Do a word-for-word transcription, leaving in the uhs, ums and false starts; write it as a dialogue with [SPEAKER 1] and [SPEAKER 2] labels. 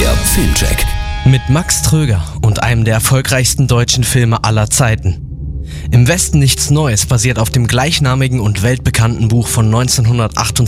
[SPEAKER 1] Der Filmcheck
[SPEAKER 2] mit Max Tröger und einem der erfolgreichsten deutschen Filme aller Zeiten. Im Westen nichts Neues basiert auf dem gleichnamigen und weltbekannten Buch von neunzehnhundertachtundzwanzig